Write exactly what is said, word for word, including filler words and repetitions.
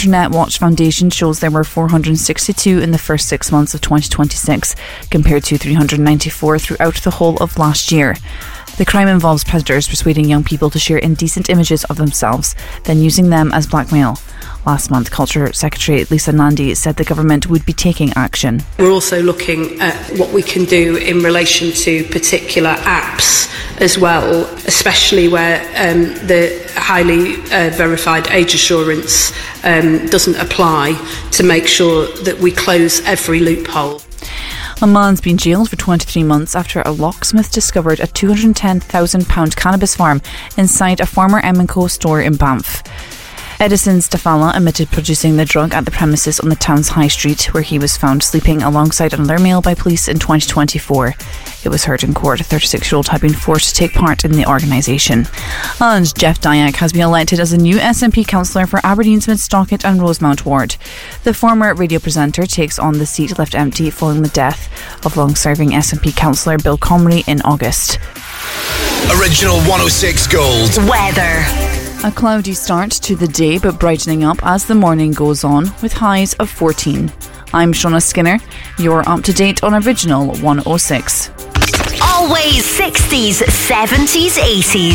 Internet Watch Foundation shows there were four hundred sixty-two in the first six months of twenty twenty-six, compared to three hundred ninety-four throughout the whole of last year. The crime involves predators persuading young people to share indecent images of themselves, then using them as blackmail. Last month, Culture Secretary Lisa Nandy said the government would be taking action. We're also looking at what we can do in relation to particular apps as well, especially where um, the highly uh, verified age assurance um, doesn't apply, to make sure that we close every loophole. A man's been jailed for twenty-three months after a locksmith discovered a two hundred ten thousand pound cannabis farm inside a former M and Co store in Banff. Edison Stafala admitted producing the drug at the premises on the town's high street, where he was found sleeping alongside another male by police in twenty twenty-four. It was heard in court a thirty-six-year-old had been forced to take part in the organisation. And Jeff Dyack has been elected as a new S N P councillor for Aberdeen's Mid-Stockett and Rosemount ward. The former radio presenter takes on the seat left empty following the death of long-serving S N P councillor Bill Comrie in August. Original one oh six Gold. Weather. A cloudy start to the day, but brightening up as the morning goes on, with highs of fourteen. I'm Shona Skinner. You're up to date on Original one oh six. Always sixties, seventies, eighties.